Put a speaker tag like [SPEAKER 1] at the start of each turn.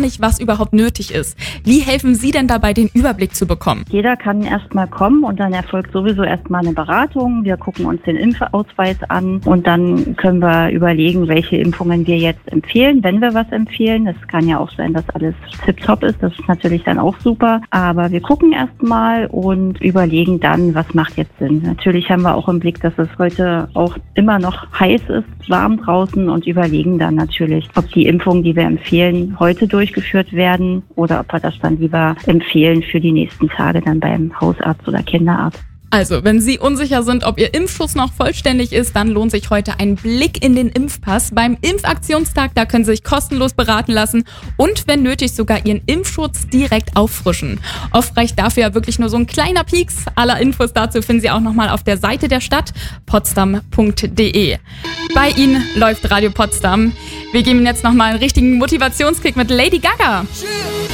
[SPEAKER 1] nicht, was überhaupt nötig ist. Wie helfen Sie denn dabei, den Überblick zu bekommen?
[SPEAKER 2] Jeder kann erstmal kommen und dann erfolgt sowieso erstmal eine Beratung. Wir gucken uns den Impfausweis an und dann können wir überlegen, welche Impfungen wir jetzt empfehlen, wenn wir was empfehlen. Es kann ja auch sein, dass alles tipptopp ist. Das ist natürlich dann auch super. Aber wir gucken erstmal und überlegen dann, was macht jetzt Sinn. Natürlich haben wir auch im Blick, dass es heute auch immer noch heiß ist, warm draußen und überlegen dann natürlich, ob die Impfungen, die wir empfehlen, heute durchgeführt werden oder ob wir das dann lieber empfehlen für die nächsten Tage dann beim Hausarzt oder Kinderarzt.
[SPEAKER 1] Also, wenn Sie unsicher sind, ob Ihr Impfschutz noch vollständig ist, dann lohnt sich heute ein Blick in den Impfpass. Beim Impfaktionstag, da können Sie sich kostenlos beraten lassen und wenn nötig sogar Ihren Impfschutz direkt auffrischen. Oft reicht dafür ja wirklich nur so ein kleiner Pieks. Alle Infos dazu finden Sie auch nochmal auf der Seite der Stadt, potsdam.de. Bei Ihnen läuft Radio Potsdam. Wir geben Ihnen jetzt nochmal einen richtigen Motivationskick mit Lady Gaga.